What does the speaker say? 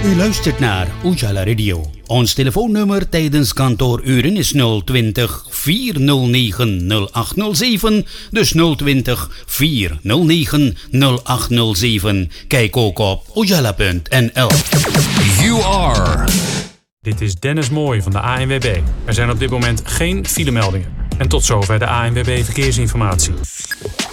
U luistert naar Ujala Radio. Ons telefoonnummer tijdens kantooruren is 020 409 0807. Dus 020 409 0807. Kijk ook op ujala.nl. You are. Dit is Dennis Mooij van de ANWB. Er zijn op dit moment geen filemeldingen. En tot zover de ANWB Verkeersinformatie.